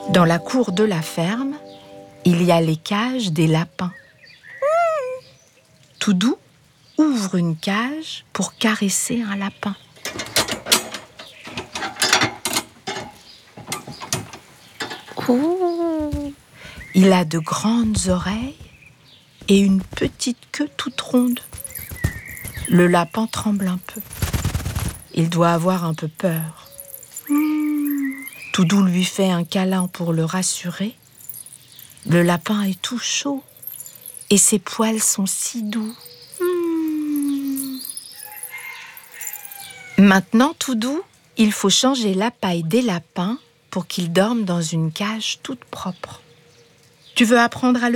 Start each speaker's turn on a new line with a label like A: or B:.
A: Dans la cour de la ferme, il y a les cages des lapins. Toudou ouvre une cage pour caresser un lapin. Oh, il a de grandes oreilles et une petite queue toute ronde. Le lapin tremble un peu. Il doit avoir un peu peur. Toudou lui fait un câlin pour le rassurer. Le lapin est tout chaud et ses poils sont si doux. Maintenant, Toudou, il faut changer la paille des lapins pour qu'ils dorment dans une cage toute propre. Tu veux apprendre à le faire ?